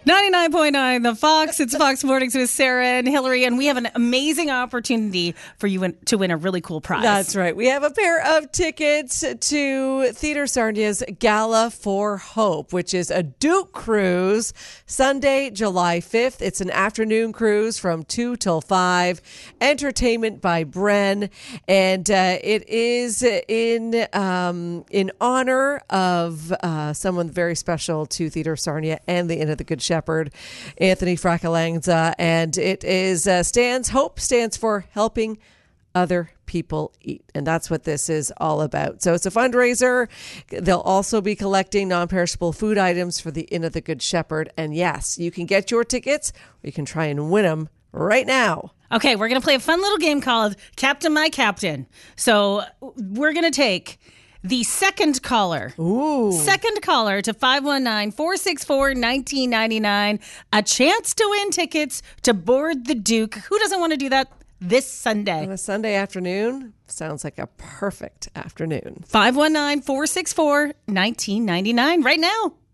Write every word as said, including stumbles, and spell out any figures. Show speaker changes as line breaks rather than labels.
ninety-nine point nine The Fox. It's Fox Mornings with Sarah and Hillary, and we have an amazing opportunity for you win- to win a really cool prize.
That's right. We have a pair of tickets to Theatre Sarnia's Gala for Hope, which is a Duke cruise, Sunday, July fifth. It's an afternoon cruise from two till five. Entertainment by Bren, and uh, it is in um, in honor of uh, someone very special to Theatre Sarnia and the Inn of the Good Shepherd, Anthony Fracalanza, and it is uh, stands Hope stands for helping other people eat, and that's what this is all about. So it's a fundraiser. They'll also be collecting non-perishable food items for the Inn of the Good Shepherd, and yes, you can get your tickets or you can try and win them right now.
Okay, we're going to play a fun little game called Captain My Captain. So we're going to take the second caller.
Ooh.
Second caller to five one nine, four six four, one nine nine nine. A chance to win tickets to board the Duke. Who doesn't want to do that this Sunday?
On a Sunday afternoon? Sounds like a perfect afternoon.
five one nine, four six four, one nine nine nine right now.